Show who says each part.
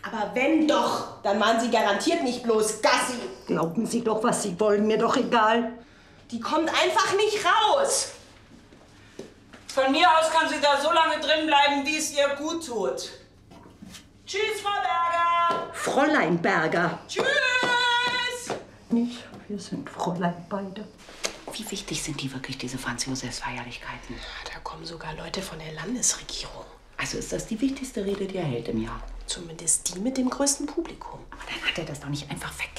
Speaker 1: Aber wenn doch, dann waren Sie garantiert nicht bloß Gassi.
Speaker 2: Glauben Sie doch, was Sie wollen, mir doch egal.
Speaker 1: Die kommt einfach nicht raus.
Speaker 3: Von mir aus kann sie da so lange drin bleiben, wie es ihr gut tut. Tschüss, Frau Berger.
Speaker 2: Fräulein Berger.
Speaker 3: Tschüss.
Speaker 2: Nicht, wir sind Fräulein beide.
Speaker 4: Wie wichtig sind die wirklich, diese Franz-Josefs-Feierlichkeiten?
Speaker 1: Da kommen sogar Leute von der Landesregierung.
Speaker 4: Also ist das die wichtigste Rede, die er hält im Jahr?
Speaker 1: Zumindest die mit dem größten Publikum.
Speaker 4: Aber dann hat er das doch nicht einfach vergessen.